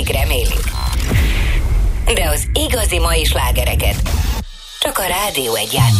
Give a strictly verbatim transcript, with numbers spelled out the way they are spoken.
még remélik. De az igazi mai slágereket csak a Rádió Egy